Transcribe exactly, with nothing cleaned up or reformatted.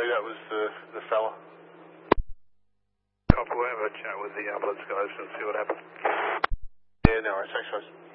that was the, the fella. Copy, we'll have a chat with the ambulance guys and see what happens. Yeah, no, worries. Thanks, guys.